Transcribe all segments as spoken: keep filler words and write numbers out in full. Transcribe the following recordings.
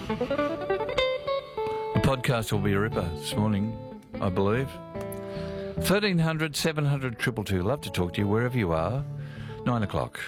The podcast will be a ripper this morning, I believe. thirteen hundred, seven hundred, two two two. Love to talk to you wherever you are. Nine o'clock.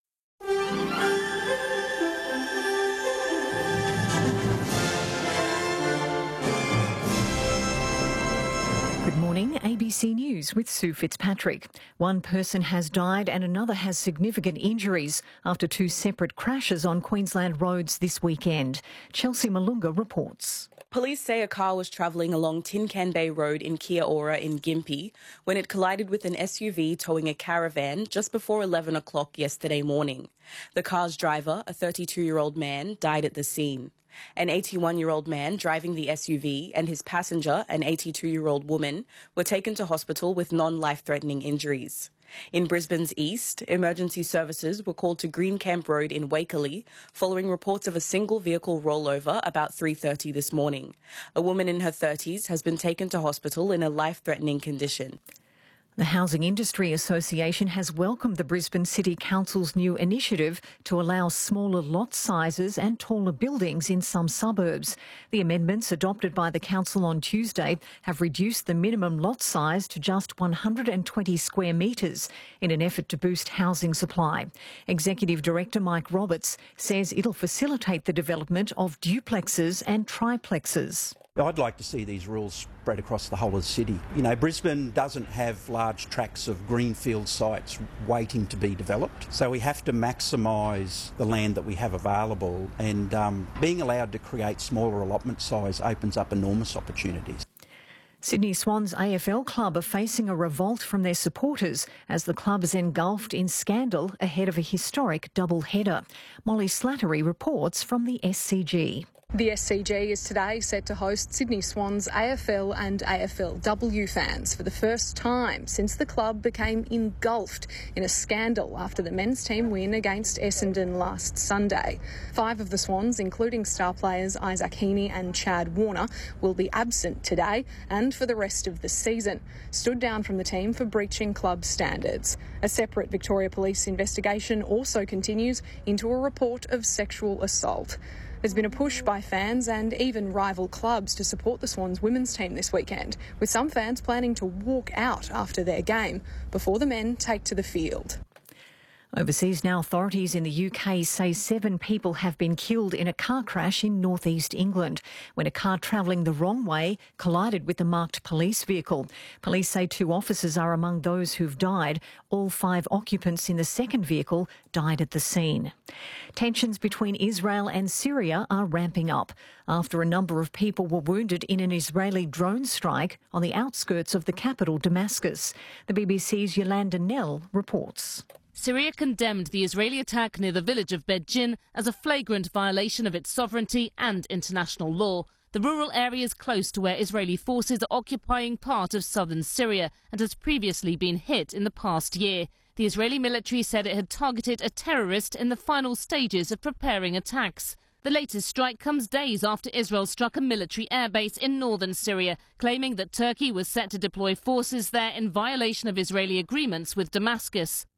Good morning, A B C News with Sue Fitzpatrick. One person has died and another has significant injuries after two separate crashes on Queensland roads this weekend. Chelsea Malunga reports. Police say a car was travelling along Tin Can Bay Road in Kia Ora in Gympie when it collided with an S U V towing a caravan just before eleven o'clock yesterday morning. The car's driver, a thirty-two-year-old man, died at the scene. An eighty-one-year-old man driving the S U V and his passenger, an eighty-two-year-old woman, were taken to hospital with non-life-threatening injuries. In Brisbane's east, emergency services were called to Green Camp Road in Wakerley following reports of a single vehicle rollover about three thirty this morning. A woman in her thirties has been taken to hospital in a life-threatening condition. The Housing Industry Association has welcomed the Brisbane City Council's new initiative to allow smaller lot sizes and taller buildings in some suburbs. The amendments adopted by the council on Tuesday have reduced the minimum lot size to just one hundred twenty square metres in an effort to boost housing supply. Executive Director Mike Roberts says it'll facilitate the development of duplexes and triplexes. I'd like to see these rules spread across the whole of the city. You know, Brisbane doesn't have large tracts of greenfield sites waiting to be developed, so we have to maximise the land that we have available, and um, being allowed to create smaller allotment size opens up enormous opportunities. Sydney Swans A F L club are facing a revolt from their supporters as the club is engulfed in scandal ahead of a historic double-header. Molly Slattery reports from the S C G. The S C G is today set to host Sydney Swans A F L and A F L W fans for the first time since the club became engulfed in a scandal after the men's team win against Essendon last Sunday. Five of the Swans, including star players Isaac Heaney and Chad Warner, will be absent today and for the rest of the season, stood down from the team for breaching club standards. A separate Victoria Police investigation also continues into a report of sexual assault. There's been a push by fans and even rival clubs to support the Swans women's team this weekend, with some fans planning to walk out after their game before the men take to the field. Overseas now, authorities in the U K say seven people have been killed in a car crash in northeast England when a car travelling the wrong way collided with a marked police vehicle. Police say two officers are among those who've died. All five occupants in the second vehicle died at the scene. Tensions between Israel and Syria are ramping up after a number of people were wounded in an Israeli drone strike on the outskirts of the capital, Damascus. The B B C's Yolanda Nell reports. Syria condemned the Israeli attack near the village of Beit-Jin as a flagrant violation of its sovereignty and international law. The rural area is close to where Israeli forces are occupying part of southern Syria and has previously been hit in the past year. The Israeli military said it had targeted a terrorist in the final stages of preparing attacks. The latest strike comes days after Israel struck a military airbase in northern Syria, claiming that Turkey was set to deploy forces there in violation of Israeli agreements with Damascus.